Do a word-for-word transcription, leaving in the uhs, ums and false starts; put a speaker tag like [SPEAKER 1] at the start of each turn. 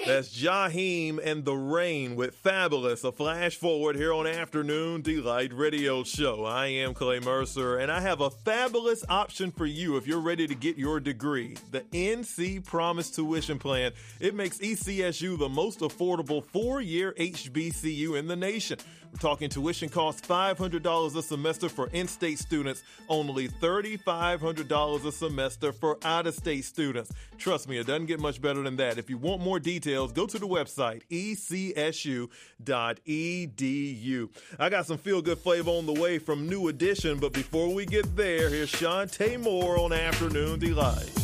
[SPEAKER 1] That's Jaheim and the Rain with Fabulous, a flash forward here on Afternoon Delight Radio Show. I am Clay Mercer, and I have a fabulous option for you if you're ready to get your degree. The N C Promise Tuition Plan. It makes E C S U the most affordable four-year H B C U in the nation. We're talking tuition costs five hundred dollars a semester for in-state students, only three thousand five hundred dollars a semester for out-of-state students. Trust me, it doesn't get much better than that. If you want more details, go to the website, e c s u dot e d u. I got some feel-good flavor on the way from New Edition, but before we get there, here's Shantae Moore on Afternoon Delight.